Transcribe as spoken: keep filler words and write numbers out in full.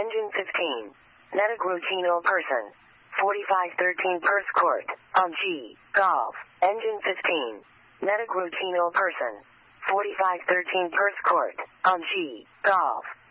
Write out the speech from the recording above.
Engine fifteen. Netagrutino person. forty-five thirteen Perth Court. On G. Golf. Engine fifteen. Netagrutino person. forty-five thirteen Perth Court. On G. Golf.